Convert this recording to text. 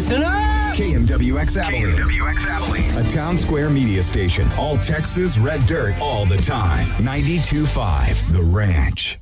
Listen up! KMWX Abilene. A town square media station. All Texas red dirt all the time. 92.5 The Ranch.